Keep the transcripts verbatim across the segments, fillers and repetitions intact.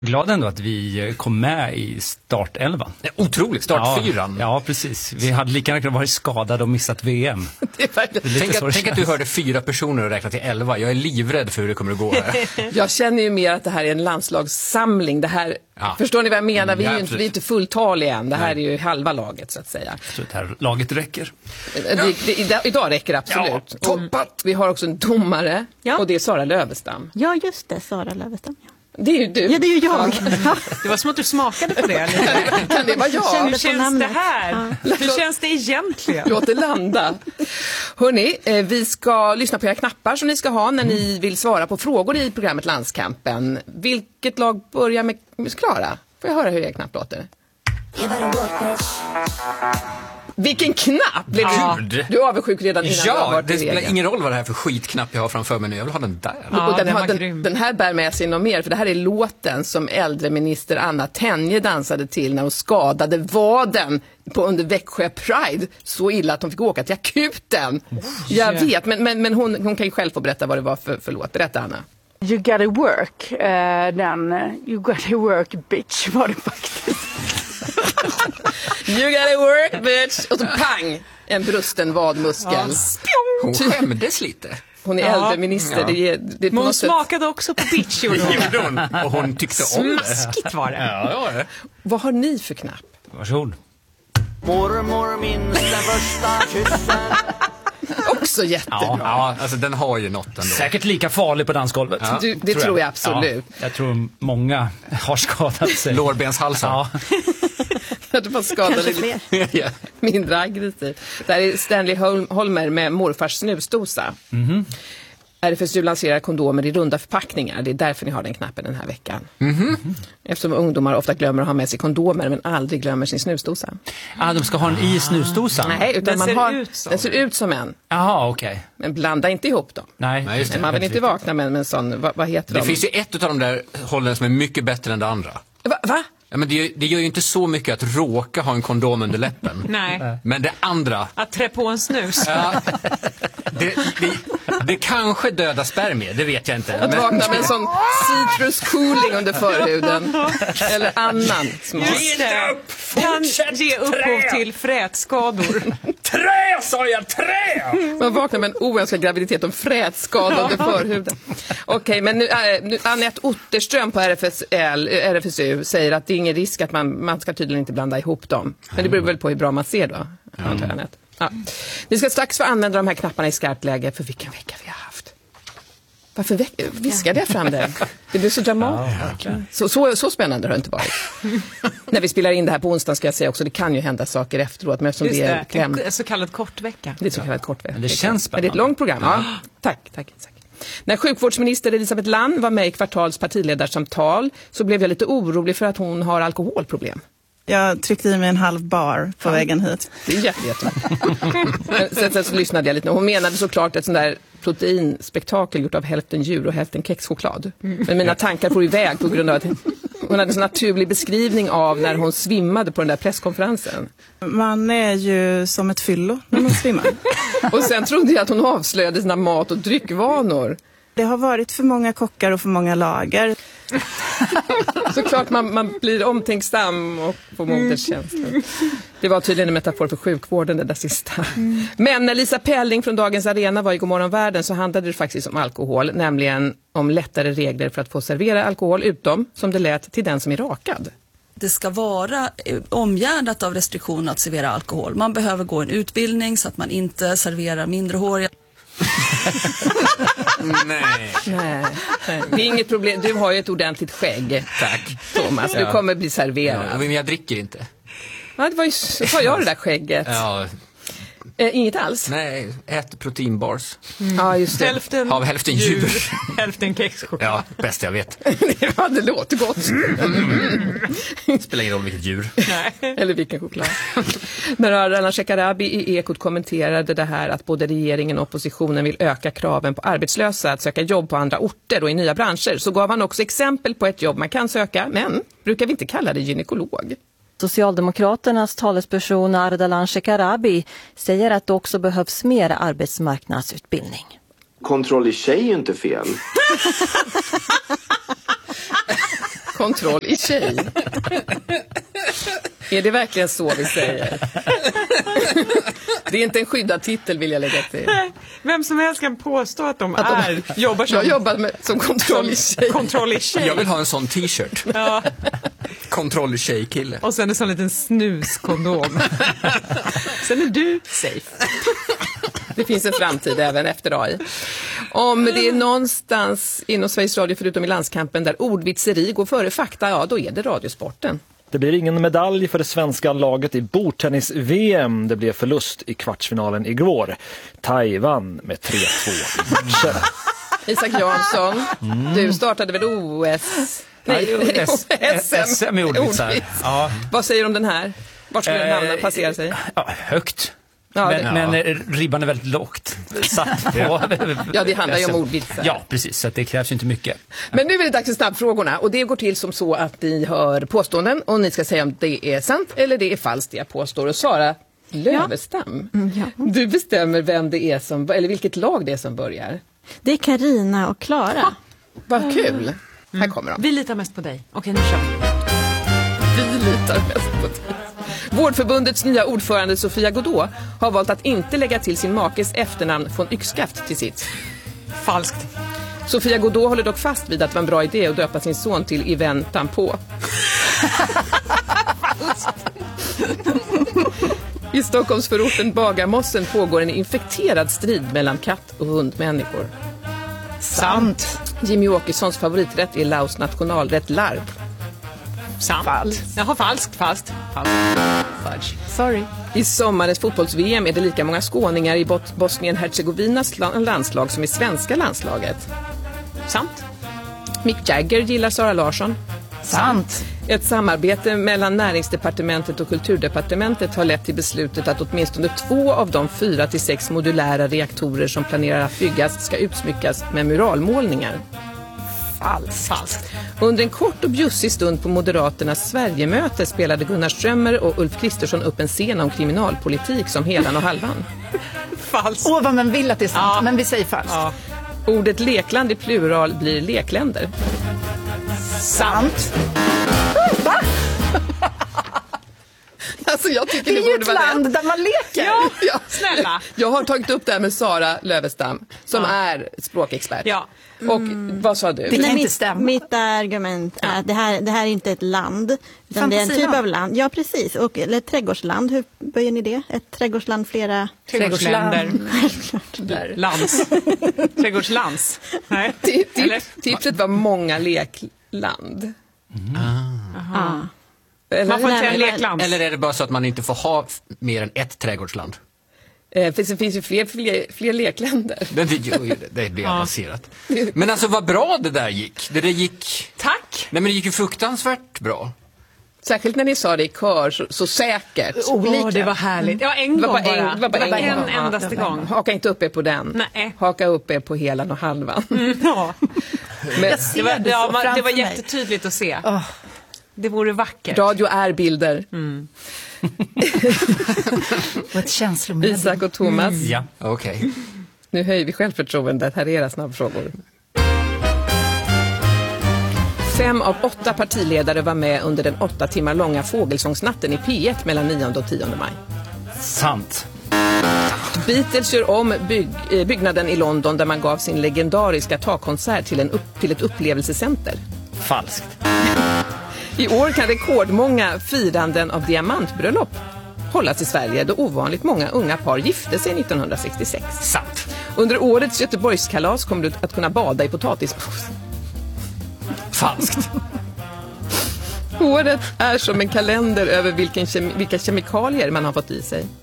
Glad ändå att vi kom med i startelvan. Otroligt, startfyran. Ja, ja, precis. Vi hade lika gärna kunnat vara skadade och missat V M. Det är det är tänk, att, tänk att du hörde fyra personer och räknade till elva. Jag är livrädd för hur det kommer att gå. Jag känner ju mer att det här är en landslagssamling. Det här, ja. Förstår ni vad jag menar? Vi är ju inte, vi är inte fulltaliga än. Det här Nej. är ju halva laget så att säga. Så det här laget räcker. Det, det, idag räcker det absolut. Ja, toppat. Vi har också en domare ja. och det är Sara Lövestam. Ja, just det. Sara Lövestam, ja. Det är ju du. Ja, det är ju jag. Ja. Det var som att du smakade på det. Kan det vara jag? Hur känns det här? Ja. Hur känns det egentligen? Låt det landa. Hörrni, vi ska lyssna på era knappar som ni ska ha när ni vill svara på frågor i programmet Landskampen. Vilket lag börjar med Klara? Får jag höra hur era knapp låter? Vilken knapp! Blev ja. du, du är avundsjuk redan innan ja, du har varit det spelar ingen roll vad det här för skitknapp jag har framför mig nu. Jag vill ha den där. Ja, och den, den, har, den, den här bär med sig något mer, för det här är låten som äldreminister Anna Tenje dansade till när hon skadade vaden på under Växjö Pride. Så illa att hon fick åka till akuten. Oh, jag yeah. vet, men, men, men hon, hon kan ju själv få berätta vad det var för, för låt. Berätta, Anna. You gotta work, uh, den uh, You gotta work, bitch, var det faktiskt. You gotta work, bitch. Och så pang, en brusten vadmuskel. Ja. Hon skämdes lite. Hon är ja. äldreminister. Ja. Det är, det är Men hon sätt... smakade också på bitch. hon. Och hon tyckte om det. Smaskigt var det. Ja, ja. Vad har ni för knapp? Varsågod. Mormor minns den första kyssen. Också jättebra. Ja, ja, alltså den har ju något ändå. Säkert lika farlig på dansgolvet. Ja. Du, det tror jag, tror jag absolut. Ja, jag tror många har skadat sig. Lårbenshalsar. Ja. Att man skadade lite mindre aggressivt. Det här är Stanley Holmer med morfars snusdosa. Mm-hmm. R F S U lanserar kondomer i runda förpackningar. Det är därför ni har den knappen den här veckan. Mm-hmm. Eftersom ungdomar ofta glömmer att ha med sig kondomer men aldrig glömmer sin snusdosa. Ah, de ska ha den i snusdosan? Nej, utan den, man ser har, ut som. den ser ut som en. Jaha, okej. Okay. Men blanda inte ihop dem. Nej, Nej just det. Man vill inte vakna med en sån, vad, vad heter det de? Det finns ju ett av de där hållen som är mycket bättre än det andra. Va? Va? Ja, men det, det gör ju inte så mycket att råka ha en kondom under läppen. Nej. Men det andra... Att trä på en snus. Ja, det, det, det kanske dödar spermier, det vet jag inte. Att men... vakna med en sån citrus cooling under förhuden. Eller annan. Ge upp! Kan ge upphov till frätskador. Trä, sa jag, trä! Man vaknar med en oönskad graviditet och frätskada under förhuden. Okej, okay, men nu, äh, nu Annette Otterström på R F S L, R F S U säger att det är ingen risk att man, man ska tydligen inte blanda ihop dem. Men det beror väl på hur bra man ser då. Mm. Ja. Ni ska strax få använda de här knapparna i skarpt läge för vilken vecka vi har haft. Varför veck- viskade jag fram det? Det blev så dramatiskt. Ja, så, så, så spännande har det inte varit. När vi spelar in det här på onsdag ska jag säga också, det kan ju hända saker efteråt. Men eftersom Just det är kläm... en så kallad kortvecka. Det är så kallad kortvecka. Men det känns spännande. Men det är ett långt program. Ja. Tack, tack, tack. När sjukvårdsminister Elisabeth Land var med i Kvartals partiledarsamtal så blev jag lite orolig för att hon har alkoholproblem. Jag tryckte i mig en halv bar på ja. vägen hit. Det är jätte, jättebra. sen, sen så lyssnade jag lite. Hon menade såklart ett sånt där proteinspektakel gjort av hälften djur och hälften kexchoklad. Mm. Men mina tankar får iväg på grund av att hon hade en sån naturlig beskrivning av när hon svimmade på den där presskonferensen. Man är ju som ett fyllo när man svimmar. Och sen trodde jag att hon avslöjade sina mat- och dryckvanor. Det har varit för många kockar och för många lager. Såklart man, man blir omtänksam och får moderskänslor. Det var tydligen en metafor för sjukvården det där sista. Mm. Men när Lisa Pelling från Dagens Arena var i Godmorgon Världen så handlade det faktiskt om alkohol. Nämligen om lättare regler för att få servera alkohol utom, som det lät, till den som är rakad. Det ska vara omgärdat av restriktioner att servera alkohol. Man behöver gå en utbildning så att man inte serverar mindrehåriga. Nej. Nej. Det är inget problem. Du har ju ett ordentligt skägg. Tack. Thomas, du kommer bli serverad. Ja, men jag dricker inte. Ja, det var ju så har jag det där skägget. Ja. Eh, inget alls? Nej, ät proteinbars. Mm. Ja, just det. Hälften Av hälften djur. djur. Hälften kexchoklad. Ja, bäst jag vet. Ja, det låter gott. Mm. Spelar ingen roll vilket djur. Nej. Eller vilken choklad. Men Ardalan Shekarabi i Ekot kommenterade det här att både regeringen och oppositionen vill öka kraven på arbetslösa att söka jobb på andra orter och i nya branscher. Så gav han också exempel på ett jobb man kan söka, men brukar vi inte kalla det gynekolog. Socialdemokraternas talesperson Ardalan Shekarabi säger att det också behövs mer arbetsmarknadsutbildning. Kontroll i sig är ju inte fel. kontroll i tjej. Är det verkligen så vi säger? Det är inte en skyddad titel, vill jag lägga till. Vem som helst kan påstå att de, Att de är, jobbar som, jag jobbar med, som kontroll i tjej. kontroll i tjej. Jag vill ha en sån t-shirt. Ja. Kontroll i tjej-kille. Och sen en sån liten snuskondom. Sen är du safe. Det finns en framtid även efter A I. Om det är någonstans inom Sveriges Radio, förutom i landskampen, där ordvitseri går före fakta, ja då är det radiosporten. Det blir ingen medalj för det svenska laget i bordtennis-V M. Det blev förlust i kvartsfinalen igår. Taiwan med tre två i matcher. Isak Jansson, mm. du startade väl O S? Nej, S M i ordvitsar. Ja. Vad säger du om den här? Vart skulle den hamna, passera sig? Ja, högt. Ja, men, det, men ja. Ribban är väldigt lågt satt på. Ja, det handlar ju om ordvitsar. Ja, precis. Så det krävs inte mycket. Men nu är det dags för snabbfrågorna. Och det går till som så att ni hör påståenden. Och ni ska säga om det är sant eller det är falskt det jag påstår. Och Sara Lövestam, ja. Mm, ja. Du bestämmer vem det är som, eller vilket lag det är som börjar. Det är Karina och Klara. Ha, vad kul. Mm. Här kommer de. Vi litar mest på dig. Okej, nu kör vi. Vi litar mest på dig. Vårdförbundets nya ordförande Sofia Godot har valt att inte lägga till sin makes efternamn från Yxskaft till sitt. Falskt. Sofia Godot håller dock fast vid att det var en bra idé att döpa sin son till I väntan på. I Stockholmsförorten Bagarmossen pågår en infekterad strid mellan katt- och hundmänniskor. Sant. Jimmy Åkessons favoriträtt är Laos nationalrätt larv. Sant. Falskt. Jaha, falskt, falskt. Falskt. Sorry. I sommarens fotbolls-V M är det lika många skåningar i Bot- Bosnien-Hercegovinas landslag som i svenska landslaget. Sant. Mick Jagger gillar Sara Larsson. Sant. Ett samarbete mellan Näringsdepartementet och Kulturdepartementet har lett till beslutet att åtminstone två av de fyra till sex modulära reaktorer som planerar att byggas ska utsmyckas med muralmålningar. Falskt. Falskt. Under en kort och bjussig stund på Moderaternas Sverigemöte spelade Gunnar Strömmer och Ulf Kristersson upp en scen om kriminalpolitik som helan och halvan. Falskt. Åh, vad man vill att det är sant, Ja. men vi säger falskt. Ja. Ordet lekland i plural blir lekländer. Sant. Va? Alltså jag tycker Det är det ju borde ett vara land rätt. där man leker. Ja, Ja. snälla. Jag har tagit upp det här med Sara Lövestam som Ja. är språkexpert. Ja. Och vad sa du? Det kan Nej, inte mitt, stämma. mitt argument är att det här, det här är inte ett land, utan det är en typ Fantasiland. av land. Ja, precis. Och, eller ett trädgårdsland. Hur böjer ni det? Ett trädgårdsland, flera... Trädgårdsländer. Där. Lands. Trädgårdslands. Nej. Tip, Eller? tip, tipset var många lekland. Ja. Eller? Man får inte säga Nej, men- lekland. Eller är det bara så att man inte får ha f- mer än ett trädgårdsland? Eh, för det finns ju fler, fler, fler lekländer. Det, det, det blir avancerat. Men alltså vad bra det där gick. Det där gick... Tack. Nej men det gick ju fruktansvärt bra. Särskilt när ni sa det i kör så, så säkert. Åh, det var härligt. Ja, en Det var gång bara en- bara. det var bara en en gång. Ja, endaste det var en gång. Haka inte upp er på den. Nej. Haka upp er på helan och halvan. Mm, ja. Men Jag ser Det var, det ja, så man, det framför var mig. jättetydligt att se. Åh. Det vore vackert. radio är bilder. Och ett känslomedel. Isak och Thomas, Ja. Okej. nu höjer vi självförtroendet. Här är era snabbfrågor. Fem av åtta partiledare var med under den åtta timmar långa fågelsångsnatten i P ett mellan nionde och tionde maj. Sant. Beatles gör om bygg, eh, byggnaden i London där man gav sin legendariska takkonsert till, en upp, till ett upplevelsecenter. Falskt. I år kan rekordmånga firanden av diamantbröllop hållas i Sverige då ovanligt många unga par gifte sig nittonhundrasextiosex. Sant. Under årets Göteborgskalas kommer du att kunna bada i potatispås. Falskt. Året är som en kalender över vilken kem- vilka kemikalier man har fått i sig.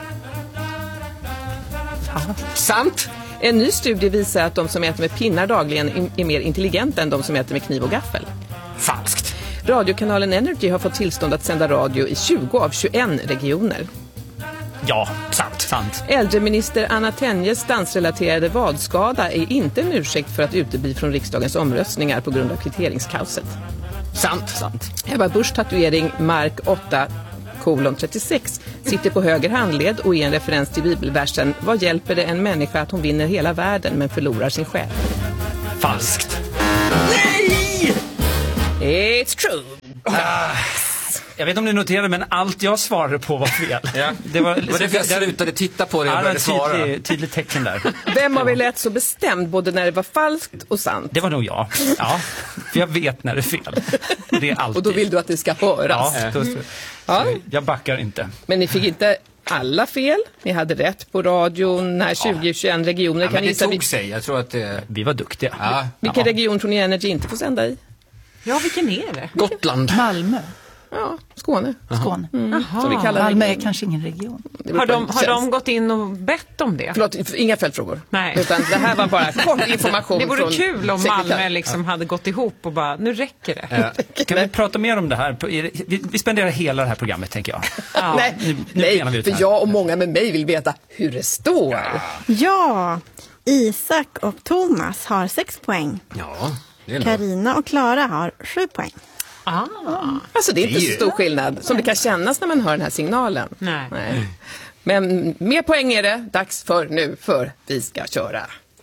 Sant. En ny studie visar att de som äter med pinnar dagligen är mer intelligenta än de som äter med kniv och gaffel. Falskt. Radiokanalen Energy har fått tillstånd att sända radio i tjugo av tjugoen regioner. Ja, sant. Sant. Äldreminister Anna Tenjes dansrelaterade vadskada är inte en ursäkt för att utebli från riksdagens omröstningar på grund av kvitteringskaoset. Sant. Sant. Ebba Buschs tatuering Mark åtta kolon trettiosex sitter på höger handled och är en referens till bibelversen: vad hjälper det en människa att hon vinner hela världen men förlorar sin själ? Falskt. It's true. Ah, jag vet inte om ni noterade, men allt jag svarade på var fel. Ja. Det var, var det för jag slutade titta på det och ja, började svara. Tydlig, tydlig tecken där. Vem av er lät så bestämd både när det var falskt och sant? Det var nog jag. Ja, för jag vet när det är fel. Det är alltid. Och då vill du att det ska höras. Ja, då, ja. Jag backar inte. Men ni fick inte alla fel. Ni hade rätt på radion. Här tjugo tjugoett regioner. Ja, kan men det gissa tog vi... sig. Jag tror att det... Vi var duktiga. Ja. Vilken ja. region tror ni Energy inte får sända i? Ja, vilken är det? Gotland. Malmö. Ja, Skåne. Skåne. Mm. Som vi kallar Malmö är region. kanske ingen region. Har de, har de gått in och bett om det? Förlåt, inga fältfrågor. Nej. Utan det här var bara kort information. Det vore från kul om sekretär. Malmö liksom hade gått ihop och bara, nu räcker det. Ja. Kan vi prata mer om det här? Vi, vi spenderar hela det här programmet, tänker jag. Ja. Nej, nu, nu nej vi ut för här. jag och många med mig vill veta hur det står. Ja, Isak och Thomas har sex poäng. Ja, det är Carina och Klara har sju poäng. Ah. Alltså det är inte Det är så stor skillnad som det kan kännas när man hör den här signalen. Nej. Nej. Men mer poäng är det. Dags för nu, för vi ska köra.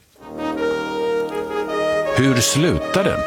Hur slutar det?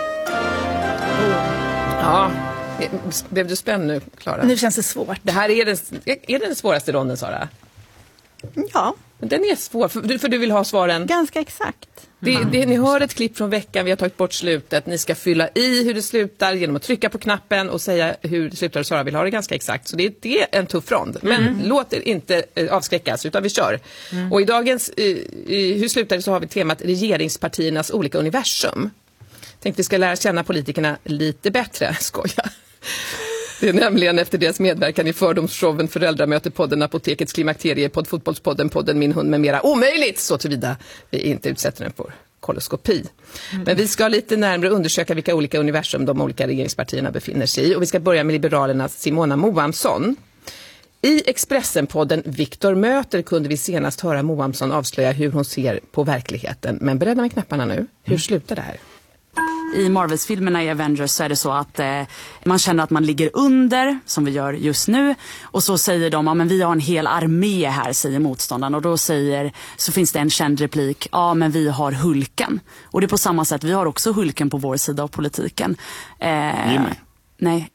Ja, blev du spänd nu, Klara? Nu känns det svårt. Det här är den, är det den svåraste ronden, Sara? Ja. Den är svår, för du, för du vill ha svaren. Ganska exakt. Det, det, ni hör ett klipp från veckan, vi har tagit bort slutet. Ni ska fylla i hur det slutar genom att trycka på knappen och säga hur det slutar. Sara vill ha det ganska exakt. Så det, det är en tuff rond. Men mm. låt er inte eh, avskräckas, utan vi kör. Mm. Och i dagens eh, i, hur slutar det så har vi temat regeringspartiernas olika universum. Tänkte vi ska lära känna politikerna lite bättre, skoja. Det är nämligen efter deras medverkan i fördomsshowen, föräldramötepodden, Apotekets klimakteriepodd, fotbollspodden, podden Min hund med mera omöjligt, så tillvida vi inte utsätter den för koloskopi. Mm. Men vi ska lite närmare undersöka vilka olika universum de olika regeringspartierna befinner sig i. Och vi ska börja med Liberalernas Simona Moamsson. I Expressen-podden Viktor möter kunde vi senast höra Moamsson avslöja hur hon ser på verkligheten. Men beredda med knapparna nu. Hur mm. slutar det här? I Marvels-filmerna i Avengers så är det så att eh, man känner att man ligger under, som vi gör just nu. Och så säger de, ja men vi har en hel armé här, säger motståndaren. Och då säger, så finns det en känd replik, ja men vi har Hulken. Och det är på samma sätt, vi har också Hulken på vår sida av politiken. Eh, Jimmy. Nej.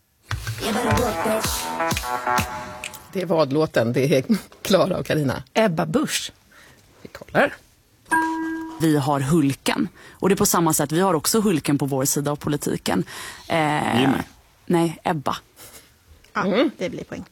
Det är vadlåten, det är Klara och Carina. Ebba Busch. Vi kollar. Vi har Hulken. Och det är på samma sätt, vi har också Hulken på vår sida av politiken. Eh, Jimmy. Nej, Ebba. Ja, mm. det blir poäng.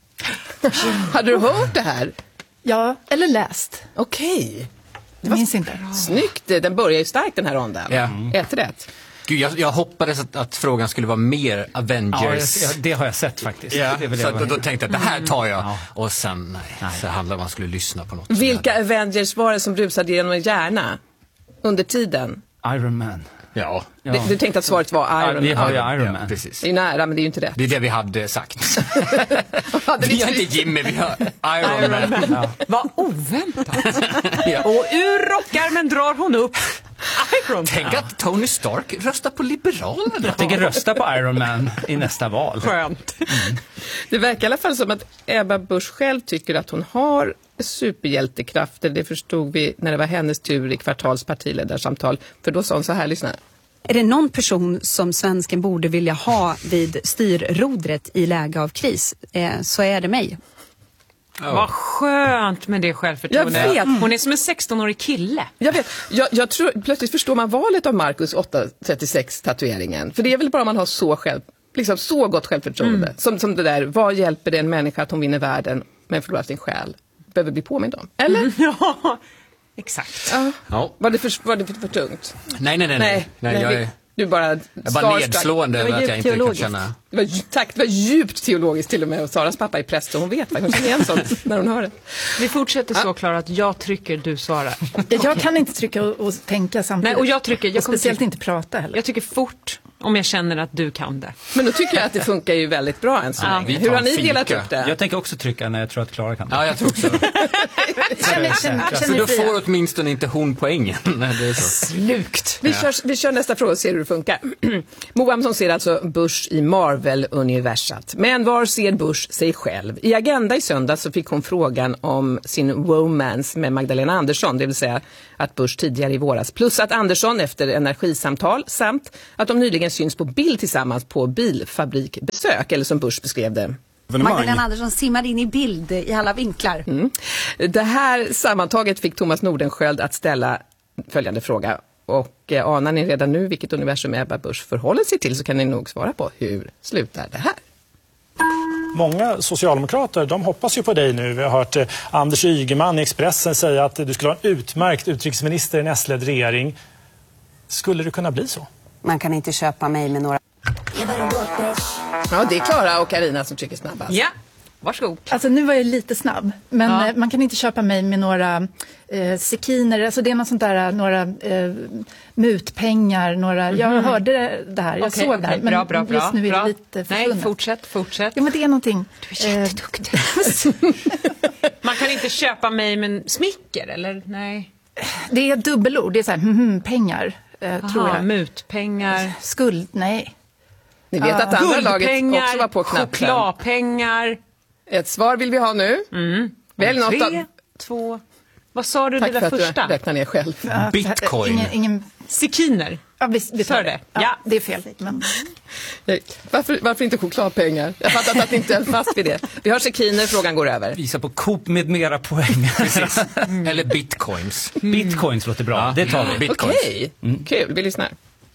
Hade du hört det här? Ja, eller läst. Okej. Jag minns inte. Snyggt, den börjar ju starkt den här ronden. Ja. Ett rätt. Gud, jag, jag hoppades att, att frågan skulle vara mer Avengers. Ja, det har jag sett faktiskt. Ja, det vill så jag att, då tänkte jag att det här tar jag. Ja. Och sen, nej, nej. Så handlade man skulle lyssna på något. Vilka Avengers var det som brusade genom en hjärna under tiden? Iron Man. Ja. Ja. Du, du tänkte att svaret var Iron Ja, vi har ju Man. Iron Ja, Man. precis. Det är nära, men det är ju inte rätt. Det är det vi hade sagt. Hade Vi ni har inte tryckt? Jimmy, vi har Iron Man. Ja. Vad oväntat. Ja. Och ur rockärmen drar hon upp Iron Man. Tänk att Tony Stark röstar på Liberalerna. Jag tänker rösta på Iron Man i nästa val. Skönt. Mm. Det verkar i alla fall som att Ebba Busch själv tycker att hon har superhjältekrafter. Det förstod vi när det var hennes tur i Kvartals partiledarsamtal. För då sa hon så här, lyssna. Är det någon person som svensken borde vilja ha vid styrrodret i läge av kris, eh, så är det mig. Oh. Vad skönt med det självförtroendet. Jag vet. Hon är som en sexton-årig kille. Jag vet. Jag, jag tror, plötsligt förstår man valet av Marcus åtta trettiosex tatueringen. För det är väl bara man har så själv, liksom så gott självförtroende. Mm. Som, som det där, vad hjälper det en människa att hon vinner världen men förlorar sin själ? Behöver bli påmind om. Eller? Mm, ja, exakt. Ja. Ja. Var det för, var det för, för tungt? Nej, nej, nej. nej. nej jag är... Du bara, Jag är bara nedslående över att jag inte kan känna... Det var, tack, det var djupt teologiskt till och med. Och Saras pappa är präst och hon vet vad hon känner igen sånt när hon hör det. Vi fortsätter så, Klara, att jag trycker, du svarar. Jag kan inte trycka och, och tänka samtidigt. Nej, och jag trycker. Jag och speciellt trycka. inte prata heller. Jag tycker fort om jag känner att du kan det. Men då tycker jag att det funkar ju väldigt bra än så Ja, länge. Hur har ni fika. delat upp det? Jag tänker också trycka när jag tror att Klara kan det. Ja, jag tror också. Känner, känner, Så då får åtminstone inte hon poängen. Det är så. Slukt. Vi, kör, vi kör nästa fråga och ser hur det funkar. Moamsson ser alltså Bush i Marvel-universat. Men var ser Bush sig själv? I Agenda i söndag så fick hon frågan om sin romance med Magdalena Andersson. Det vill säga att Bush tidigare i våras. Plus att Andersson efter energisamtal samt att de nyligen syns på bild tillsammans på bilfabrikbesök, eller som Busch beskrev det. Magdalena Andersson simmar in i bild i alla vinklar. Mm. Det här sammantaget fick Thomas Nordenskjöld att ställa följande fråga. Och eh, anar ni redan nu vilket universum Ebba Busch förhåller sig till, så kan ni nog svara på hur slutar det här. Många socialdemokrater, de hoppas ju på dig nu. Vi har hört eh, Anders Ygeman i Expressen säga att du skulle ha en utmärkt utrikesminister i en S-ledd regering. Skulle det kunna bli så? Man kan inte köpa mig med några... Ja, det är Klara och Carina som trycker snabbast. Ja, varsågod. Alltså nu var jag lite snabb, men Ja. eh, man kan inte köpa mig med några eh, sekiner, alltså det är något sånt där, några eh, mutpengar, några, jag Mhm. hörde det, det här, jag Okej, såg det här, okej, bra, men bra, bra, just nu är bra. det lite Nej, försvunnet. fortsätt, fortsätt. Ja, men det är någonting. Du är jätteduktig. Man kan inte köpa mig med smicker, eller? Nej. Det är dubbelord, det är så här, mm, mm, pengar, eh, Aha, tror jag. Mutpengar. Skuld, nej. Ni vet att andra laget Guldpengar, också var på knappen. chokladpengar. Ett svar vill vi ha nu. Mm. Välj något Tre, av... två... Vad sa du Tack det där för att första? du räknar ner själv. Ja, Bitcoin. Ingen, ingen... Sekiner. Ja, vi, vi tar För det. det. Ja, Ja. det är fel. Men... Varför, varför inte chokladpengar? Jag fattar att ni inte är fast vid det. Vi har sekiner, frågan går över. Visa på Coop med mera poäng. Precis. Eller bitcoins. Bitcoins låter bra. Det tar vi. Bitcoins. Okej, kul. Vi lyssnar.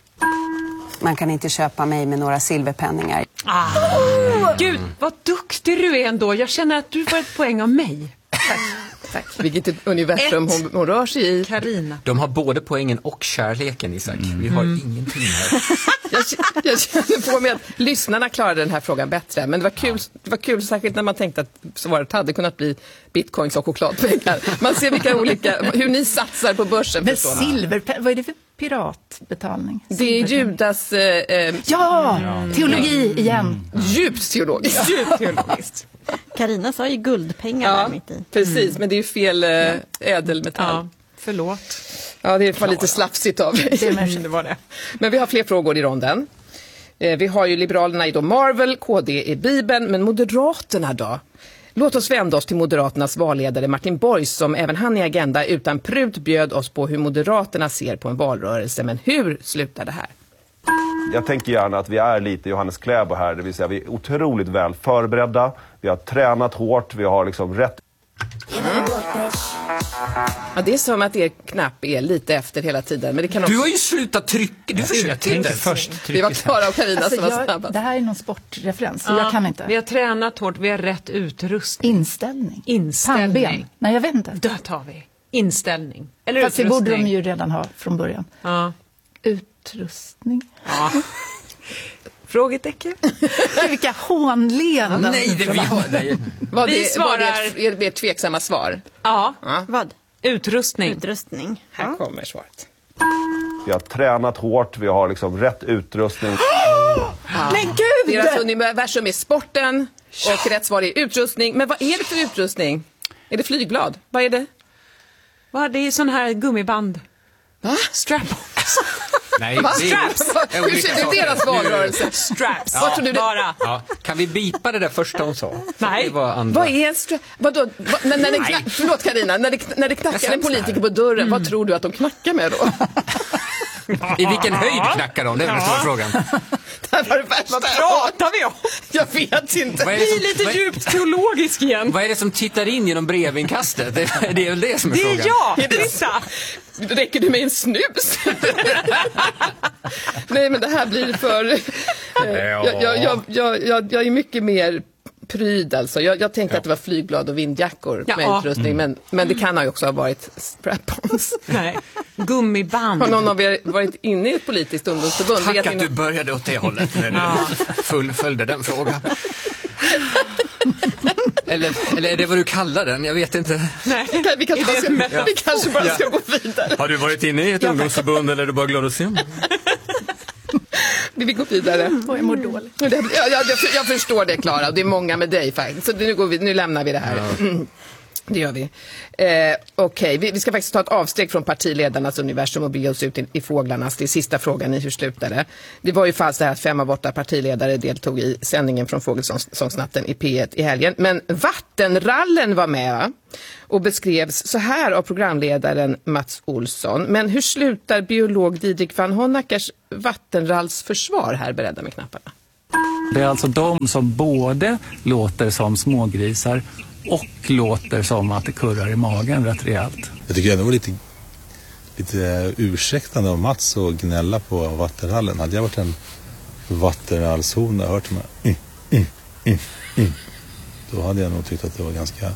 Man kan inte köpa mig med några silverpenningar. Ah. Gud, vad duktig du är ändå. Jag känner att du får ett poäng av mig. Tack. Vilket universum hon, hon rör sig i. Carina. De har både poängen och kärleken, Isak. Vi har ingenting här. Jag, jag känner på mig att lyssnarna klarade den här frågan bättre. Men det var kul, det var kul särskilt när man tänkte att svaret hade kunnat bli bitcoins och chokladpengar. Man ser vilka olika, hur ni satsar på börsen. Men silverpengar, vad är det för piratbetalning? Det är Judas... Eh, eh, Ja, teologi igen. Djupt teologiskt. Djupt teologiskt. Carina sa ju guldpengar Ja, där mitt i. precis. Men det är ju fel eh, ädelmetall. Ja, förlåt. Ja, det var lite slafsigt av dig. Det var det. Men vi har fler frågor i ronden. Eh, vi har ju Liberalerna i då Marvel, K D i Bibeln, men Moderaterna då? Låt oss vända oss till Moderaternas valledare Martin Borgs, som även han i Agenda utan prut bjöd oss på hur Moderaterna ser på en valrörelse. Men hur slutar det här? Jag tänker gärna att vi är lite Johannes Kläbo här, det vill säga vi är otroligt väl förberedda, vi har tränat hårt, vi har liksom rätt... Ja, det är som att er knapp är lite efter hela tiden. Men det kan också... Du har ju slutat trycka. Du försökte inte först. Det var Klara och Carina Alltså, som var jag, snabbast. det här är någon sportreferens, så Ja, jag kan inte. Vi har tränat hårt, vi har rätt utrustning. Inställning. Inställning. Pannben. Nej, jag vet inte. Då tar vi. Inställning. Eller Fast det utrustning. borde de ju redan ha från början. Ja. Utrustning. Ja. Frågetecken. Vilka hånleenden. Nej, det vi har... Nej. Var Vi det, svarar- var det er, er tveksamma svar? Ja. Ja. Vad? Utrustning. Utrustning. Här kommer svaret. Vi har tränat hårt, vi har liksom rätt utrustning. Men gud! Deras universum är sporten och rätt svar är utrustning. Men vad är det för utrustning? Är det flygblad? Vad är det? Vad det är sån här gummiband. Va? Strap-ons. Nej, Va? det är- Straps? det är Hur olika ser du saker. deras valrörelse? Straps. Vad tror du det- Bara. Ja, kan vi bipa det där första hon sa? Nej. Det var andra. Vad är en stra- Vadå? Va, när, när den Nej. knack- Förlåt Carina, när det, när det knackar Jag en politiker på dörren, vad tror du att de knackar med då? I vilken höjd knackar de? Det är den stora frågan. Det här var det värsta. Vad pratar vi om? Jag vet inte. Vad är Vi det är som- lite vad- djupt teologisk igen. Vad är det som tittar in genom brevinkastet? Det, det är väl det som är Det frågan. är jag, Krista. Räcker du med en snus? Nej, men det här blir för... eh, jag, jag, jag, jag, jag, jag är mycket mer pryd alltså. Jag, jag tänkte att det var flygblad och vindjackor Ja. med utrustning, men, men det kan ha ju också ha varit strap-ons. Nej. Gummiband. Har någon av er varit inne i ett politiskt ungdomsförbund? Tack Vet att ni du började åt det hållet när du fullföljde den frågan. Eller, eller är det vad du kallar den? Jag vet inte. Nej. Okej, vi kanske bara ska, Ja. vi kanske bara ska gå vidare. Har du varit inne i ett ungdomsförbund eller är du bara glad att se mig? Vi vill gå vidare. Och jag mår dåligt. Ja, jag, jag, jag förstår det, Klara, och det är många med dig faktiskt. Så nu, går vi, nu lämnar vi det här. Mm. Det gör vi. Eh, Okej, okay. vi, vi ska faktiskt ta ett avsteg från partiledarnas universum och bege oss ut i, i fåglarnas. Det är sista frågan i hur slutade. Det var ju falskt det här att fem av åtta partiledare deltog i sändningen från Fågelsångsnatten i P ett i helgen. Men vattenrallen var med, va? Och beskrevs så här av programledaren Mats Olsson. Men hur slutar biolog Didrik van Honackers vattenrallsförsvar här, beredda med knapparna? Det är alltså de som både låter som smågrisar och låter som att det kurrar i magen rätt rejält. Jag tycker ändå det var lite, lite ursäktande av Mats att gnälla på vattenrallen. Hade jag varit en vattenrallshona och hört de här mm, mm, mm, mm, då hade jag nog tyckt att det var ganska...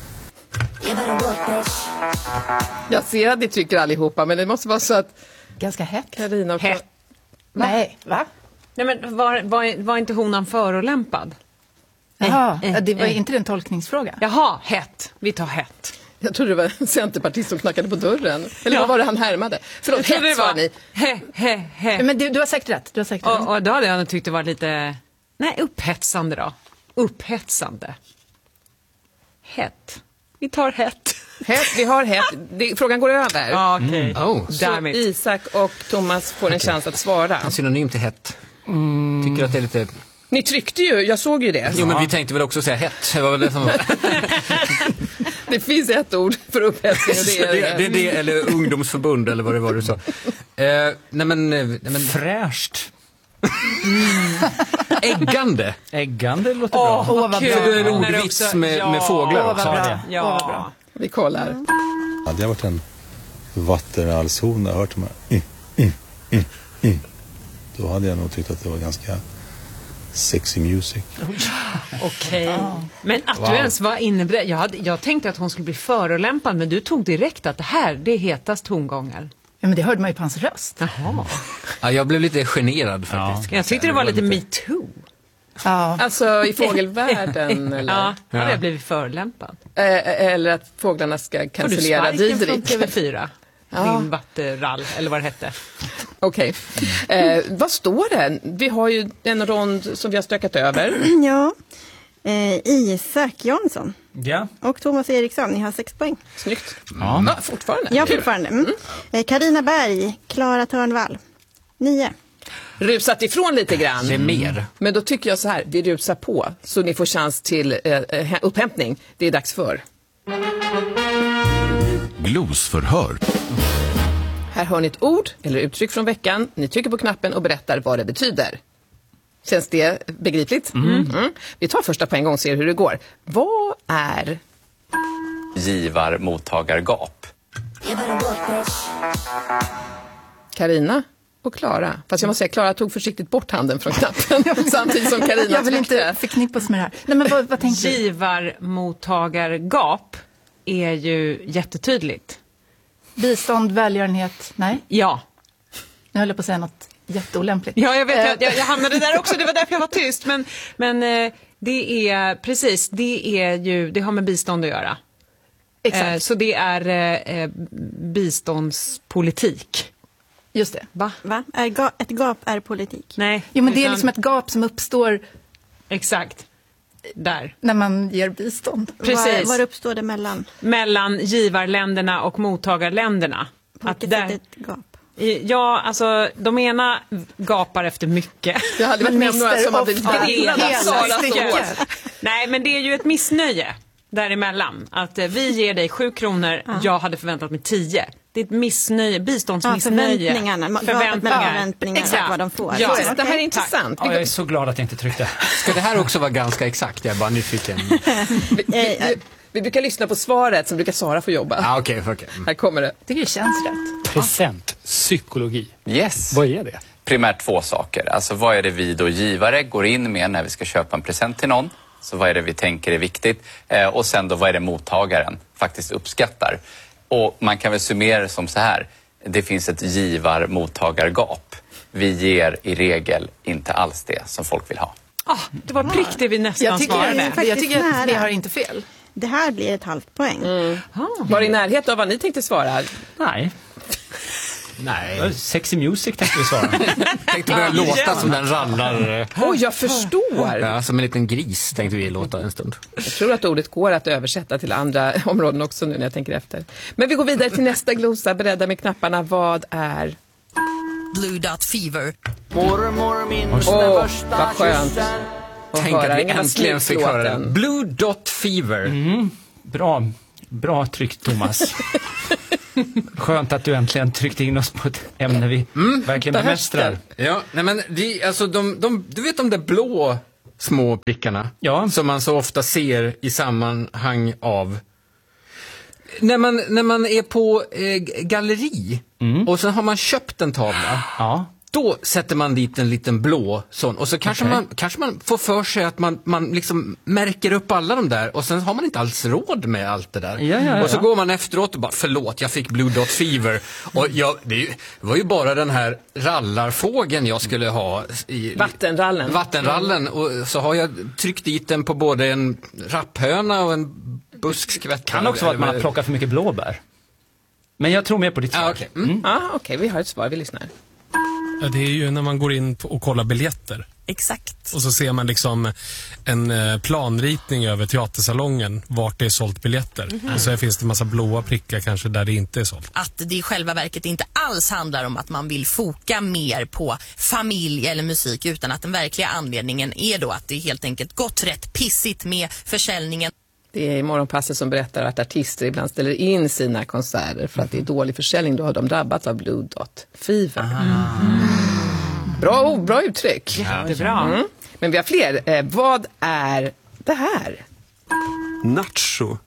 Jag ser att ni tycker allihopa, men det måste vara så att... Ganska hett. Carina och... Hett. Nej, va? Nej, men var, var, var inte honan förolämpad? Jaha, eh, det var eh. inte en tolkningsfråga. Jaha, hett. Vi tar hett. Jag trodde det var en centerpartist som knackade på dörren. Eller Ja. vad var det han härmade? Förlåt, Jag trodde hett det var sa ni. he, he, he. Men du, du har sagt rätt. Du har sagt rätt. Och, och då hade jag nog tyckt det var lite... Nej, upphetsande då. Upphetsande. Hett. Vi tar hett. Hett, vi har hett. Det, frågan går över. Ja, okej. Mm. Oh. Så Därmed. Isak och Thomas får en Okej. chans att svara. En synonym till hett. Tycker att det är lite... Ni tryckte ju, jag såg ju det. Jo, men vi tänkte väl också säga hett. Det var väl det som var... Det finns ett ord för upphetsning och det är... det, det, det, eller ungdomsförbund eller vad det var du sa. Eh, nej men... Nej, men... Fräscht. Mm. Äggande. Äggande låter Åh, bra. vad vad kul. bra. Det är en När det ordvits också- med, ja. med fåglar Åh, också. vad bra. det. Ja. Åh, vad bra. Vi kollar. Hade jag varit en vattenrallshona och hört de här mm, mm, mm, mm, då hade jag nog tyckt att det var ganska sexy music. Okej. Men att Wow. du ens var inne på det. Jag, hade, jag tänkte att hon skulle bli förolämpad, men du tog direkt att det här, det är hetast tongångar. Ja, men det hörde man ju på hans röst. Jaha. Ja, jag blev lite generad faktiskt. Jag tyckte det var lite me too. Ja. Alltså i fågelvärlden eller? Ja, Ja. hade jag blivit förolämpad. Eh, eller att fåglarna ska Får du cancellera sparken från Didrik. T V fyra? Ja. Din vattenrall, eller vad det hette. Okej. Eh, vad står det? Vi har ju en rond som vi har stökat över. Ja, eh, Isak Jansson Ja. och Thomas Eriksson, ni har sex poäng. Snyggt. Ja. Ja, fortfarande. Ja, fortfarande. Mm. Eh, Carina Berg, Klara Törnvall, nio. Rusat ifrån lite grann. Det är mer. Men då tycker jag så här, vi rusar på så ni får chans till eh, eh, upphämtning. Det är dags för. Glosförhör. Här hör ni ett ord eller uttryck från veckan. Ni trycker på knappen och berättar vad det betyder. Känns det begripligt? Mm. Mm. Vi tar första på en gång och ser hur det går. Vad är givar-mottagargap? Carina och Klara? Fast jag måste säga, Klara tog försiktigt bort handen från knappen samtidigt som Carina Jag vill tryckte. inte förknippas med det här. Nej, men vad, vad tänker du? Givarmottagargap är ju jättetydligt. Bistånd, välgörenhet? Nej, Ja. nu höll jag på att säga något jätteolämpligt. Ja, jag vet, Eh, jag, jag, jag hamnade där också, det var därför jag var tyst. Men, men eh, det är, precis, det är ju, det har med bistånd att göra. Exakt. Eh, så det är eh, eh, biståndspolitik. Just det. Va? Va? Är ga- ett gap är politik. Nej. Jo, men det är utan- liksom ett gap som uppstår Exakt. Där. när man ger bistånd. Precis. Var, var uppstår det mellan? Mellan givarländerna och mottagarländerna. På vilket sätt är ett gap? Ja, alltså de ena gapar efter mycket. Jag hade varit med om några som hade Ofta velat hela Sara så. stycket. Nej, men det är ju ett missnöje däremellan. Att eh, vi ger dig sju kronor, jag hade förväntat mig tio. Det är ett missnöje, biståndsmissnöje. Ja, förväntningarna. Gapet mellan förväntningarna Exakt. vad de får. Ja. Det här är intressant. Ja, jag är så glad att jag inte tryckte. Ska det här också vara ganska exakt? Jag är bara nyfiken. Vi, vi, vi brukar lyssna på svaret som brukar Sara få jobba. Ah, okej, okay, okay. Här kommer det. Jag tycker det känns rätt. Present, psykologi. Yes. Vad är det? Primärt två saker. Alltså vad är det vi då givare går in med när vi ska köpa en present till någon? Så vad är det vi tänker är viktigt? Eh, och sen då vad är det mottagaren faktiskt uppskattar? Och man kan väl summera det som så här. Det finns ett givar-mottagargap. Vi ger i regel inte alls det som folk vill ha. Ah, det var prick det vi nästan Jag tycker, svarade. jag, jag tycker att nära. vi har inte fel. Det här blir ett halvt poäng. Mm. Var i närhet av vad ni tänkte svara? Nej. Nej. Sexy music tänkte vi svara. Tänkte börja låta som den rallar. Oj, oh, jag förstår. Ja, som en liten gris tänkte vi låta en stund. Jag tror att ordet går att översätta till andra områden också nu när jag tänker efter. Men vi går vidare till nästa glosa. Beredda med knapparna. Vad är... Blue Dot Fever. Mormor minns Åh, den vad första skönt. kyssen. Tänk att vi äntligen fick höra den. Blue Dot Fever. Mm. Bra, bra tryckt, Thomas. Skönt att du äntligen tryckte in oss på ett ämne vi mm. verkligen bemästrar. Ja, nej men det, alltså de, de, du vet de där blå små prickarna ja. som man så ofta ser i sammanhang av när man, när man är på eh, galleri mm. och så har man köpt en tavla. Ja. Då sätter man dit en liten blå sån och så kanske, okay. man, kanske man får för sig att man, man liksom märker upp alla de där och sen har man inte alls råd med allt det där. Ja, ja, ja. Och så går man efteråt och bara, förlåt, jag fick Blue Dot Fever. Och jag, det var ju bara den här rallarfågeln jag skulle ha. I, Vattenrallen. Vattenrallen. Och så har jag tryckt dit den på både en rapphöna och en buskskvätt. Kan också vara att man har plockat för mycket blåbär. Men jag tror mer på ditt svar. Ah, okej, okay. mm. ah, okay. Vi har ett svar, vi lyssnar. Ja, det är ju när man går in och kollar biljetter. Exakt. Och så ser man liksom en planritning över teatersalongen vart det är sålt biljetter. Mm-hmm. Och så finns det en massa blåa prickar kanske där det inte är sålt. Att det i själva verket inte alls handlar om att man vill foka mer på familj eller musik utan att den verkliga anledningen är då att det helt enkelt gått rätt pissigt med försäljningen. Det är i Morgonpasset som berättar att artister ibland ställer in sina konserter för att det är dålig försäljning. Då har de drabbats av Blue Dot Fever. Mm. Bra, oh, bra uttryck. Jättebra. Mm. Men vi har fler. Eh, vad är det här? Nacho.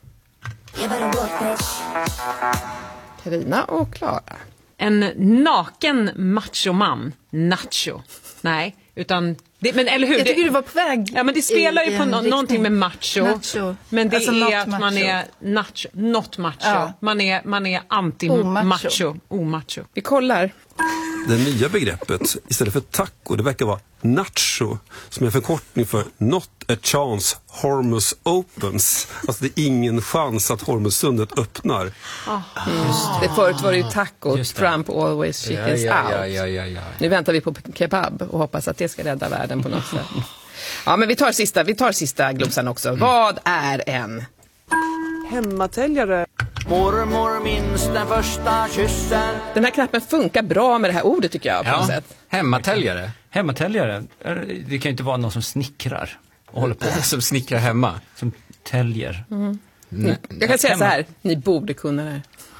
Carina och Klara. En naken machoman. Nacho. Nej, utan... Det, men eller hur? Jag tycker du var på väg. Ja, men det spelar i, ju på no- någonting med macho. Nacho. Men det alltså är att macho. man är nacho, not macho. Ja. Man är, man är anti-macho. Omacho. Vi kollar. Det nya begreppet istället för taco, det verkar vara nacho, som är förkortning för not a chance Hormuz opens. Alltså det är ingen chans att Hormuzsundet öppnar. Ah. Just det. Förut var det ju taco, Trump always chickens ja, ja, out. ja, ja, ja. Nu väntar vi på kebab och hoppas att det ska rädda världen på något sätt. Ja, men vi tar sista, vi tar sista glosan också. Mm. Vad är en? Hemmatäljare. Mormor minns den första kyssen. Den här knappen funkar bra med det här ordet tycker jag på ja. något sätt. Hemmatäljare. Hemmatäljare. Det kan ju inte vara någon som snickrar och håller på. Som snickrar hemma. Som täljer. Mm. Mm. Jag kan säga hemma. Så här, ni borde kunna det här.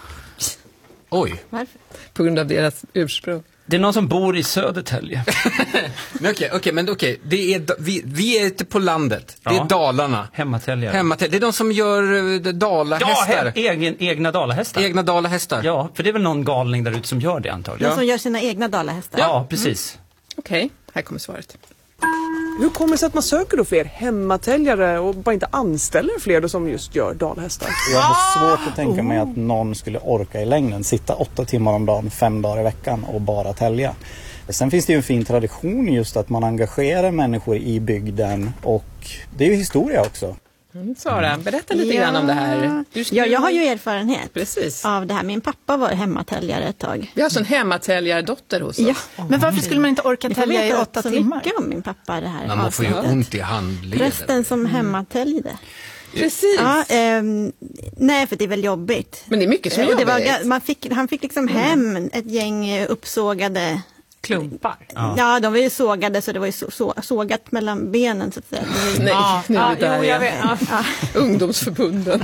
Oj. Varför? På grund av deras ursprung. Det är någon som bor i Södertälje. men okej, okej, men okej. Det är, vi, vi är ute på landet. Det ja. är Dalarna. Hemmatäljare. Hemmatäljare. Det är de som gör dalahästar. Ja, egen, egna dalahästar. Egna dalahästar. Ja, för det är väl någon galning där ute som gör det antagligen. De som gör sina egna dalahästar. Ja, ja precis. Mm. Okej, okay. Här kommer svaret. Hur kommer det sig att man söker då fler hemmatäljare och bara inte anställer fler då som just gör dalhästar? Jag har svårt att tänka mig att någon skulle orka i längden sitta åtta timmar om dagen, fem dagar i veckan och bara tälja. Sen finns det ju en fin tradition just att man engagerar människor i bygden och det är ju historia också. Mm, Sara, berätta lite ja. grann om det här. Du ska... Ja, jag har ju erfarenhet Precis. av det här. Min pappa var hemmatäljare ett tag. Vi har alltså en hemmatäljardotter hos oss. Ja. Oh, men varför skulle man inte orka tälja i åtta så timmar? Mycket om min pappa det här. Men man får ju ont i handleden. Resten som hemmatäljde. Precis. Ja, eh, nej, för det är väl jobbigt. Men det är mycket som är jobbigt. Det var, man fick, han fick liksom hem ett gäng uppsågade klumpar. Ja. ja, de var ju sågade så det var ju så, så, sågat mellan benen så att säga. Ju... Nej, ja, nu ja, är det där jo, jag vet. Ja. Ja. Ungdomsförbunden.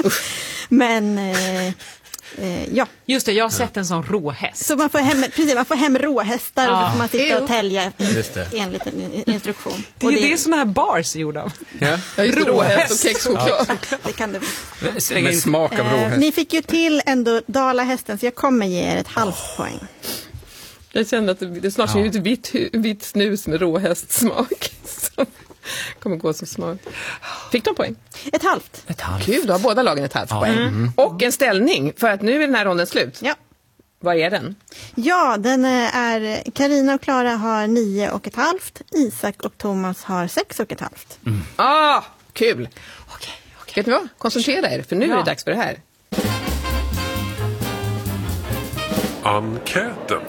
Men eh, eh, ja. Just det, jag har sett en sån råhäst. Så man får hem, precis, man får hem råhästar ja. och så får man sitta och tälja enligt en instruktion. Det är ju det, det såna här bars är gjorda av. Ja. Råhäst och kexchoklad. Ja. Det kan det bli. Med smak av råhäst. Eh, ni fick ju till ändå dalahästen så jag kommer ge er ett halvt oh. poäng. Jag kände att det snart ser ja. ut vitt, vitt snus med råhästsmak. Som kommer gå som smak. Fick de poäng? Ett halvt. Ett halvt. Kul, då har båda lagen ett halvt ja. poäng. Mm. Och en ställning, för att nu är den här ronden slut. Ja. Vad är den? Ja, den är... Carina och Klara har nio och ett halvt. Isak och Thomas har sex och ett halvt. Mm. Ah, kul. Okej, okej. Vet ni vad? Koncentrera er, för nu ja. är det dags för det här. enkäten.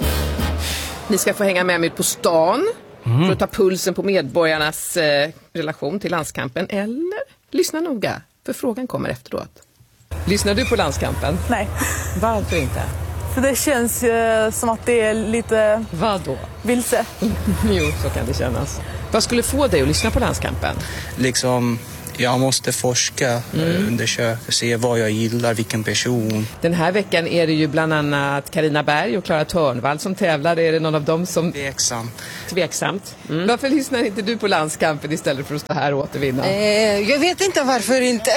Ni ska få hänga med mig ut på stan mm. för att ta pulsen på medborgarnas eh, relation till landskampen. Eller lyssna noga, för frågan kommer efteråt. Lyssnar du på landskampen? Nej. Varför inte? För det känns eh, som att det är lite... Vad då? Vilse. Jo, så kan det kännas. Vad skulle få dig att lyssna på landskampen? Liksom... Jag måste forska, mm. undersöka, se vad jag gillar, vilken person. Den här veckan är det ju bland annat Carina Berg och Klara Törnvall som tävlar. Är det någon av dem som... Tveksamt. Tveksamt. Mm. Varför lyssnar inte du på landskampen istället för att stå här och återvinna? Eh, jag vet inte varför inte.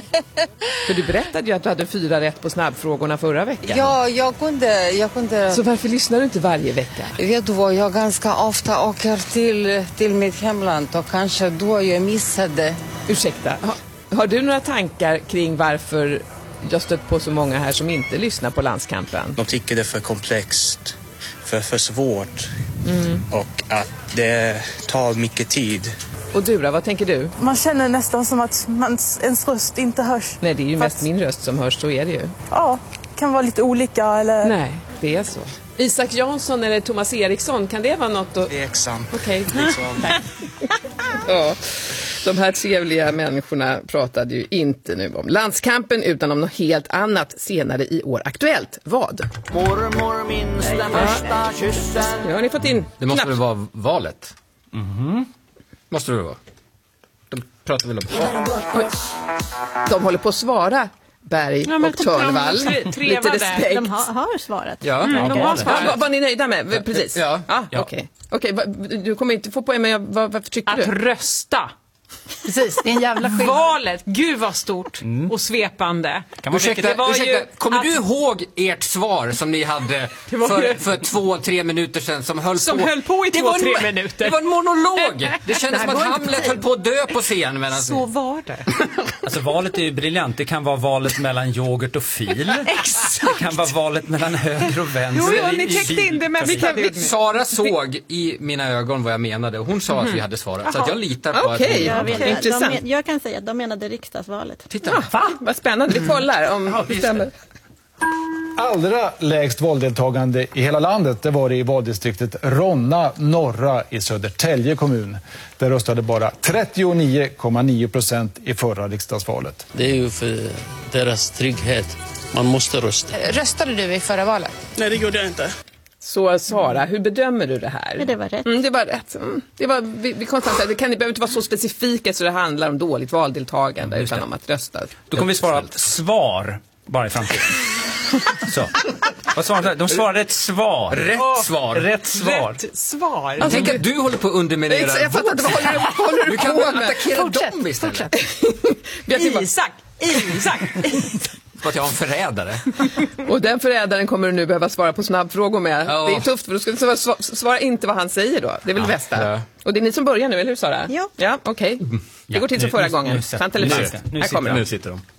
För du berättade ju att du hade fyra rätt på snabbfrågorna förra veckan. Ja, jag kunde, jag kunde... Så varför lyssnar du inte varje vecka? Vet du vad, jag ganska ofta åker till, till mitt hemland och kanske då jag missade. Ursäkta, har, har du några tankar kring varför jag stött på så många här som inte lyssnar på landskampen? De tycker det är för komplext, för, för svårt mm. och att det tar mycket tid. Och du då, vad tänker du? Man känner nästan som att man, ens röst inte hörs. Nej, det är ju Fast... mest min röst som hörs, så är det ju. Ja, kan vara lite olika eller... Nej, det är så. Isak Jansson eller Thomas Eriksson, kan det vara något att... Tveksam. Okej, okay. Ja, de här trevliga människorna pratade ju inte nu om landskampen utan om något helt annat senare i år. Aktuellt, vad? Mormor minns den första kyssen. Nu har ni fått in Det måste knapp. väl vara valet? Mhm. Måste det vara? De pratar väl om... Oj. De håller på att svara, Berg Ja, och Törnvall. tre- trevade. Lite respekt. De har, har svarat. Ja, Mm, de har svarat. Var, var ni nöjda med? Precis. Ja. Ah, Ja. Okej. Okej, va- du kommer inte få poäng, men jag, vad, varför tycker Att du? rösta. Precis, det är en jävla skillnad. Valet, gud vad stort och svepande. Kan man ursäkta, Det var ursäkta, ju kommer att- du ihåg ert svar som ni hade var för, ju- för två, tre minuter sedan som höll Som på? höll på i Det två, var en- tre minuter. Det var en monolog. Det kändes Det som här att var inte Hamlet höll på att dö på scen. Men alltså. Så var det. Alltså valet är ju briljant. Det kan vara valet mellan yoghurt och fil. Exakt. Det kan vara valet mellan höger och vänster. Jo, jo, ni i- i täckte in det bil- mesta. trafik. Det gjorde ni. Sara såg i mina ögon vad jag menade. Hon sa att vi hade svarat. Så att jag litar på Okej. att... Jag, vet, Intressant. de, men- jag kan säga att de menade riksdagsvalet. Titta. Va? Vad spännande. Vi kollar om det stämmer. Allra lägst valdeltagande i hela landet, det var det i valdistriktet Ronna norra i Södertälje kommun. Där röstade bara trettionio komma nio procent i förra riksdagsvalet. Det är ju för deras trygghet. Man måste rösta. Röstade du i förra valet? Nej, det gjorde jag inte. Så Sara, hur bedömer du det här? Ja, det var rätt. Mm, det var rätt. Mm. Det var, vi, vi konstaterar, det kan det behöver inte vara så specifika så det handlar om dåligt valdeltagande Just utan det. om att rösta. Då kommer vi svara svar bara i framtiden. Så. Vad svarade de? De svarade ett svar. Rätt svar. Rätt svar. Rätt svar. Jag tänker att du håller på att underminera... Exakt, jag fattar inte, vad håller du, vad håller du Du kan på väl med? attackera Fortsätt, dem istället. fortsätt. Vet ni vad? Isak, Isak. För att jag är en förrädare. Och den förrädaren kommer du nu behöva svara på snabbfrågor med. Ja. Det är tufft för du ska svara, svara, svara inte vad han säger då. Det är väl det bästa. Ja. Och det är ni som börjar nu, eller hur Sara? Ja. Ja, okej. Det går till som nu- förra nu- gången. nu sätter- Sant eller nu falskt? sitter- nu Här kommer Nu de. sitter de.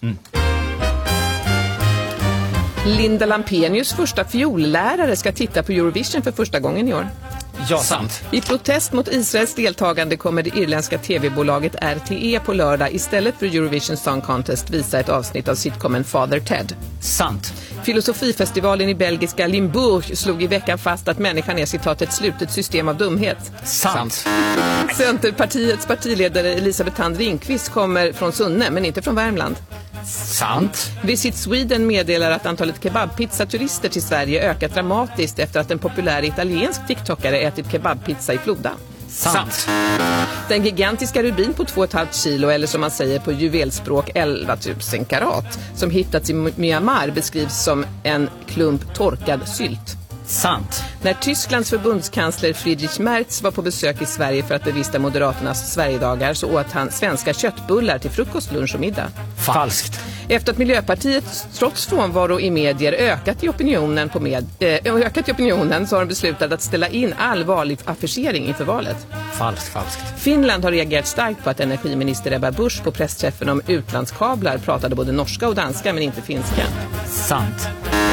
Linda Lampenius första fiollärare ska titta på Eurovision för första gången i år. Ja, sant. I protest mot Israels deltagande kommer det irländska tv-bolaget R T E på lördag istället för Eurovision Song Contest visa ett avsnitt av sitcomen Father Ted. Sant. Filosofifestivalen i belgiska Limburg slog i veckan fast att människan är citat ett slutet system av dumhet. Sant. Centerpartiets partiledare Elisabeth Thand Ringqvist kommer från Sunne men inte från Värmland. Sant. Visit Sweden meddelar att antalet kebabpizza-turister till Sverige ökat dramatiskt efter att en populär italiensk tiktokare ätit kebabpizza i Floda. Sant. Den gigantiska rubin på två komma fem kilo, eller som man säger på juvelspråk elva tusen karat, som hittats i Myanmar beskrivs som en klump torkad sylt. Sant. När Tysklands förbundskansler Friedrich Merz var på besök i Sverige för att bevista Moderaternas Sverigedagar så åt han svenska köttbullar till frukost, lunch och middag. Falskt. Efter att Miljöpartiet trots frånvaro i medier ökat i opinionen, på med, äh, ökat i opinionen så har de beslutat att ställa in all vanlig affischering inför valet. Falskt, falskt. Finland har reagerat starkt på att energiminister Ebba Busch på pressträffen om utlandskablar pratade både norska och danska men inte finska. Sant.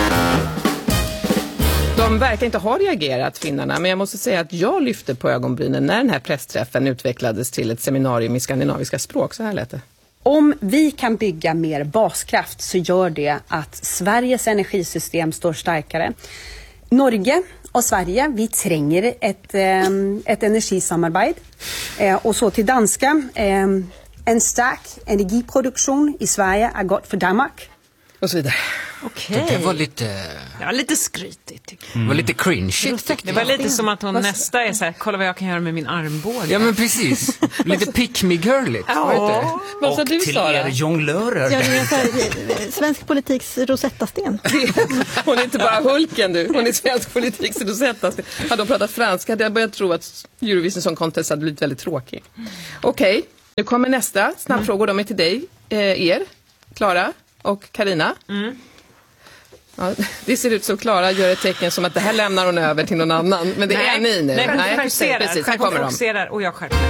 De verkar inte ha reagerat, finnarna, men jag måste säga att jag lyfte på ögonbrynen när den här pressträffen utvecklades till ett seminarium i skandinaviska språk. Så här lät det. Om vi kan bygga mer baskraft så gör det att Sveriges energisystem står starkare. Norge och Sverige, vi tränger ett, eh, ett energisamarbete. Eh, och så till danska, eh, en stark energiproduktion i Sverige är gott för Danmark. Och så vidare. Okej. Det var lite... Ja, lite skrytigt tycker jag. Mm. Det var lite cringe. Det var lite som att hon nästa är så här, kolla vad jag kan göra med min armbåge. Ja, men precis. Lite pick-me-girligt. Ja. Vad sa Och du, till Sara? er jonglörer. Ja, det är så här, svensk politiks Rosetta-sten. Hon är inte bara Hulken, du. Hon är svensk politiks Rosetta-sten. Hade de pratat franska hade jag börjat tro att Eurovision Song Contest hade blivit väldigt tråkig. Okej, okay, nu kommer nästa. Snabbfrågor, de är till dig, eh, er, Klara och Carina. Mm. Ja, det ser ut som Klara gör ett tecken som att det här lämnar hon över till någon annan. Men det Nej. är ni nu. Nej, Nej, fokuserar. precis, här kommer de. Fokuserar och jag skärper.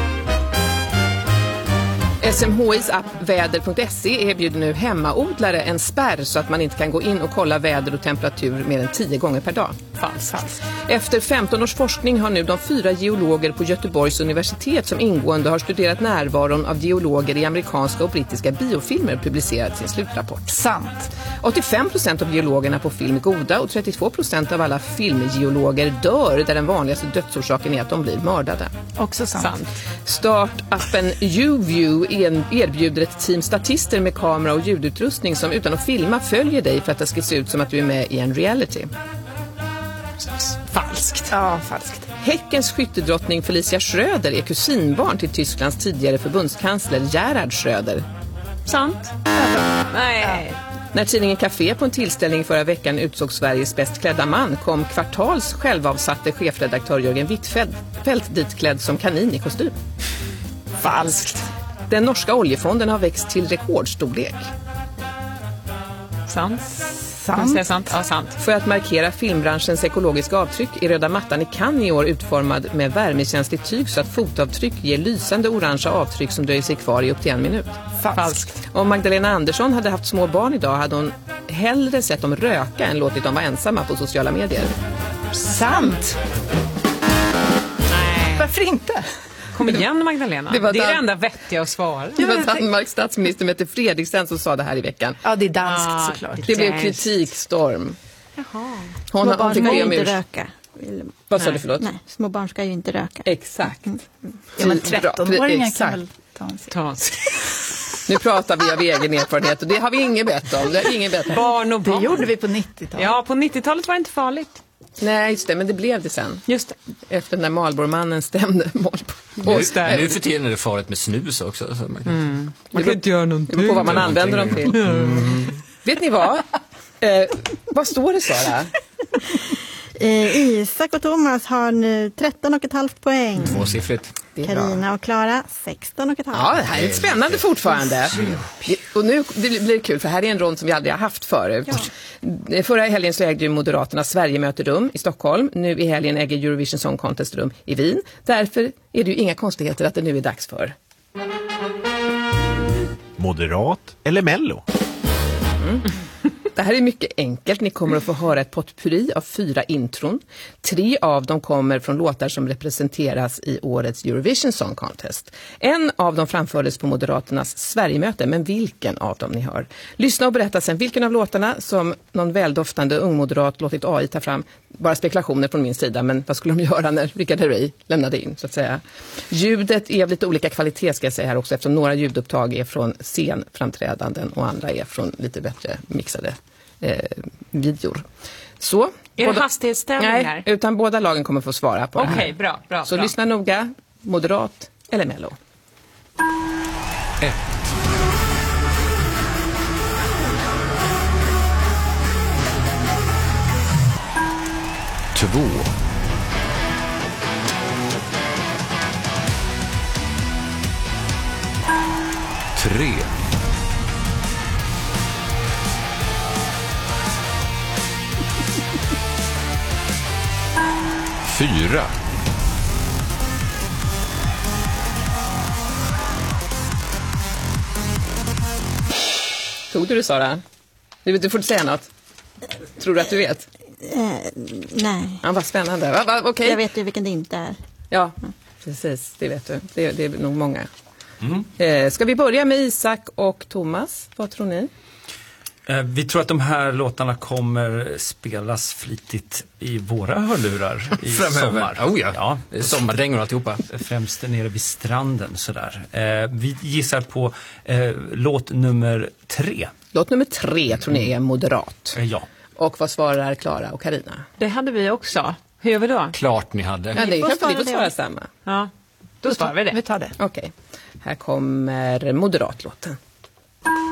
S M H I:s app väder punkt se erbjuder nu hemmaodlare en spärr så att man inte kan gå in och kolla väder och temperatur mer än tio gånger per dag. Falskt. Falskt. Efter femton års forskning har nu de fyra geologer på Göteborgs universitet som ingående har studerat närvaron av geologer i amerikanska och brittiska biofilmer publicerat sin slutrapport. Sant. åttiofem procent av geologerna på film är goda och trettiotvå procent av alla filmgeologer dör där den vanligaste dödsorsaken är att de blir mördade. Också sant. Sant. Startappen YouView erbjuder ett team statister med kamera och ljudutrustning som utan att filma följer dig för att det ska se ut som att du är med i en reality. Falskt. Ja, falskt. Häckens skyttedrottning Felicia Schröder är kusinbarn till Tysklands tidigare förbundskansler Gerhard Schröder. Sant. Nej. När tidningen Café på en tillställning förra veckan utsåg Sveriges bäst klädda man kom Kvartals självavsatte chefredaktör Jörgen Wittfeldt ditklädd som kanin i kostym. Falskt. Den norska oljefonden har växt till rekordstorlek. Sant. Sant. Säga sant. Ja, sant. För att markera filmbranschens ekologiska avtryck är röda mattan i Cannes i år utformad med värmekänsligt tyg så att fotavtryck ger lysande orangea avtryck som dröjer sig kvar i upp till en minut. Falskt. Om Magdalena Andersson hade haft små barn idag hade hon hellre sett dem röka än låtit dem vara ensamma på sociala medier. Sant. Nej. Varför inte? Kom igen, Magdalena. Det, Det, var är det Dan- enda vettiga att svara. Det var Danmarks statsminister Mette Fredriksen som sa det här i veckan. Ja, det är danskt Ah, såklart. Det blev kritikstorm. Jaha. Hon, Små hon barn fick ska be ju om inte ursäkt. röka. Vad sa Nej. du, förlåt? Nej, små barn ska ju inte röka. Exakt. Ja, men Bra, tretton-åringar exakt. kan väl ta en cigg. Ta oss. Nu pratar vi av egen erfarenhet och det har vi ingen bett om. Det har ingen bett om. Barn och barn. Det gjorde vi på nittiotalet. Ja, på nittiotalet var det inte farligt. Nej, just det, men det blev det sen. Just det. Efter när Marlboromannen stämde Marlboro. Just det. Nu för tiden är det farligt med snus också. Så man kan... Mm. Man kan inte göra Det någonting. beror på vad man använder dem till. Mm. Vet ni vad? Eh, vad står det, Sara? Eh, Isak och Thomas har nu tretton och ett halvt poäng. Tvåsiffrigt. Carina och Klara sexton och ett halvt. Ja, det här är spännande fortfarande. Och nu det blir kul, för här är en rond som vi aldrig har haft förut. Ja. Förra helgen så ägde ju Moderaterna Sverigemöte rum i Stockholm. Nu i helgen äger Eurovision Song Contest rum i Wien. Därför är det ju inga konstigheter att det nu är dags för. Moderat eller Mello? Mm. Det här är mycket enkelt. Ni kommer att få höra ett potpurri av fyra intron. Tre av dem kommer från låtar som representeras i årets Eurovision Song Contest. En av dem framfördes på Moderaternas Sverigemöte, men vilken av dem ni hör? Lyssna och berätta sen vilken av låtarna som någon väldoftande ungmoderat låtit A I ta fram. Bara spekulationer från min sida, men vad skulle de göra när Richard Herrey lämnade in, så att säga. Ljudet är av lite olika kvalitet, ska jag säga här också, eftersom några ljudupptag är från scenframträdanden och andra är från lite bättre mixade eh, videor. Så, Är båda, det hastighetstävling nej, här? utan båda lagen kommer få svara på det här. Okej, bra, bra. Så bra. lyssna noga, moderat eller Mello. Ett. Två. Tre. Fyra. Tog du det, Sara? Du, du får inte säga något. Tror du att du vet? Eh, nej. Ja, vad spännande. Va, va, okay. Jag vet ju vilken det inte är. Ja, precis. Det vet du. Det, det är nog många. Mm. Eh, ska vi börja med Isak och Thomas? Vad tror ni? Eh, vi tror att de här låtarna kommer spelas flitigt i våra hörlurar i Framöver. sommar. Oh ja, ja. sommardäng och alltihopa. Främst nere vid stranden sådär. Eh, vi gissar på eh, låt nummer tre. Låt nummer tre tror ni är Moderat. Eh, ja. Och vad svarar Klara och Carina? Det hade vi också. Hur gör vi då? Klart ni hade. Ja, det får kan svara vi får det svara också. samma. Ja, då svarar vi det. Vi tar det. Okej, här kommer Moderatlåten.